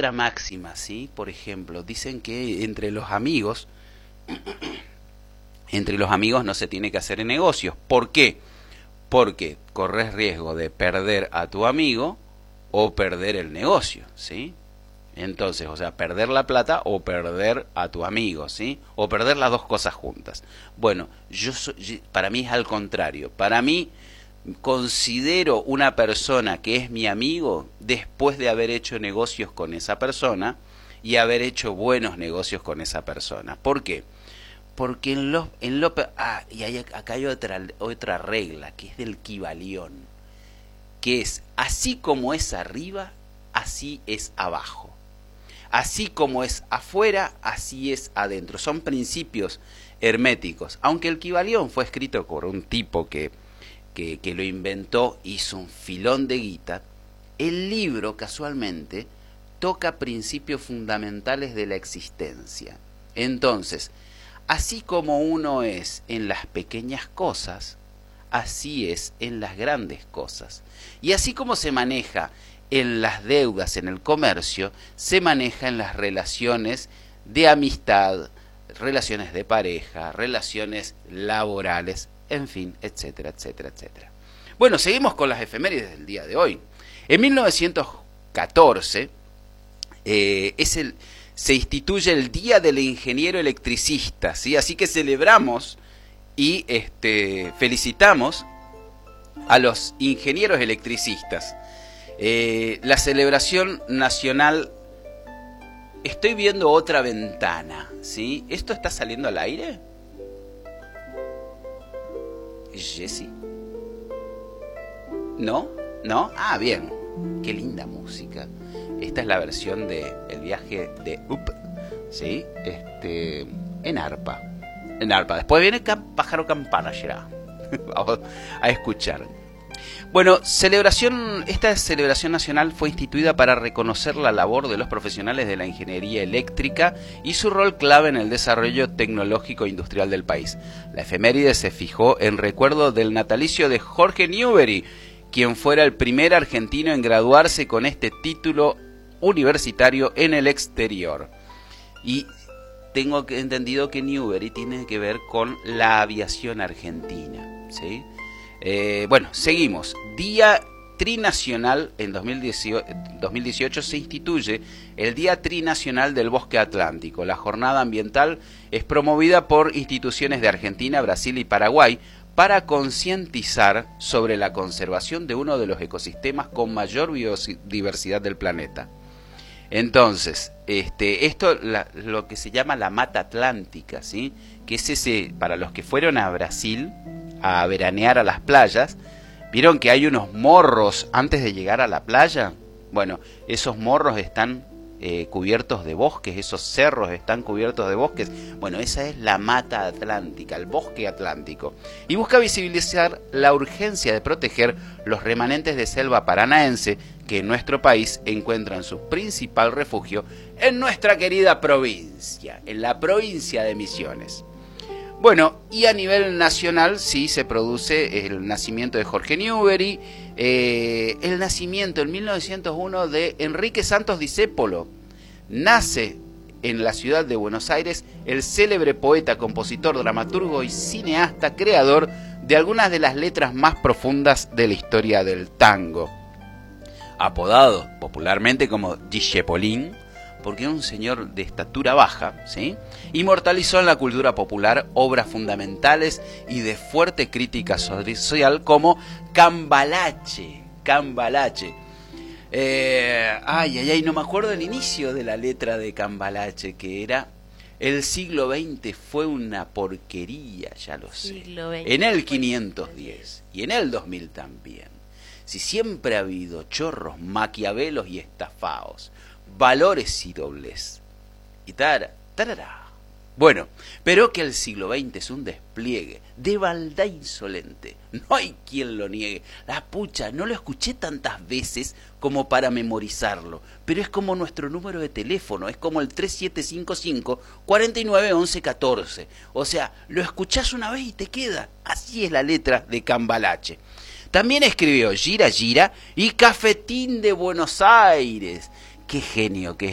otra máxima, ¿sí? Por ejemplo, dicen que entre los amigos no se tiene que hacer negocios. ¿Por qué? Porque corres riesgo de perder a tu amigo o perder el negocio, ¿sí? Entonces, o sea, perder la plata o perder a tu amigo, ¿sí? O perder las dos cosas juntas. Bueno, para mí es al contrario. Para mí, considero una persona que es mi amigo después de haber hecho negocios con esa persona y haber hecho buenos negocios con esa persona. ¿Por qué? Porque acá hay otra regla, que es del Kybalión, que es así como es arriba, así es abajo. Así como es afuera, así es adentro. Son principios herméticos. Aunque el Kybalión fue escrito por un tipo que lo inventó, hizo un filón de guita, el libro casualmente toca principios fundamentales de la existencia. Entonces, así como uno es en las pequeñas cosas, así es en las grandes cosas. Y así como se maneja en las deudas, en el comercio, se maneja en las relaciones de amistad, relaciones de pareja, relaciones laborales, en fin, etcétera, etcétera, etcétera. Bueno, seguimos con las efemérides del día de hoy. En 1914 se instituye el Día del Ingeniero Electricista, ¿sí? Así que celebramos y felicitamos a los ingenieros electricistas. La celebración nacional. Estoy viendo otra ventana, ¿sí? ¿Esto está saliendo al aire? Jessy. ¿No? ¿No? Ah, bien. Qué linda música. Esta es la versión de El viaje de Up, ¿sí? En arpa. En arpa. Después viene Pájaro Campana, será. Vamos a escuchar. Bueno, esta celebración nacional fue instituida para reconocer la labor de los profesionales de la ingeniería eléctrica y su rol clave en el desarrollo tecnológico e industrial del país. La efeméride se fijó en recuerdo del natalicio de Jorge Newbery, quien fuera el primer argentino en graduarse con este título universitario en el exterior. Y tengo entendido que Newbery tiene que ver con la aviación argentina, ¿sí? Bueno, seguimos. Día Trinacional. En 2018 se instituye el Día Trinacional del Bosque Atlántico. La jornada ambiental es promovida por instituciones de Argentina, Brasil y Paraguay para concientizar sobre la conservación de uno de los ecosistemas con mayor biodiversidad del planeta. Entonces, lo que se llama la Mata Atlántica, ¿sí? Que es ese, para los que fueron a Brasil a veranear a las playas, ¿vieron que hay unos morros antes de llegar a la playa? Bueno, esos morros están cubiertos de bosques, esos cerros están cubiertos de bosques. Bueno, esa es la Mata Atlántica, el bosque atlántico. Y busca visibilizar la urgencia de proteger los remanentes de selva paranaense que en nuestro país encuentran su principal refugio en nuestra querida provincia, en la provincia de Misiones. Bueno, y a nivel nacional sí se produce el nacimiento de Jorge Newbery, el nacimiento en 1901 de Enrique Santos Discépolo. Nace en la ciudad de Buenos Aires el célebre poeta, compositor, dramaturgo y cineasta, creador de algunas de las letras más profundas de la historia del tango. Apodado popularmente como Discepolín, porque era un señor de estatura baja, ¿sí? Inmortalizó en la cultura popular obras fundamentales y de fuerte crítica social como Cambalache. No me acuerdo el inicio de la letra de Cambalache, que era: el siglo XX fue una porquería, ya lo sé. En el 510 y en el 2000 también. Si siempre ha habido chorros, maquiavelos y estafaos, valores y doblez. Y tarará. Bueno, pero que el siglo XX es un despliegue de maldad insolente. No hay quien lo niegue. La pucha, no lo escuché tantas veces como para memorizarlo. Pero es como nuestro número de teléfono, es como el 3755-491114. O sea, lo escuchás una vez y te queda. Así es la letra de Cambalache. También escribió Gira Gira y Cafetín de Buenos Aires. Qué genio que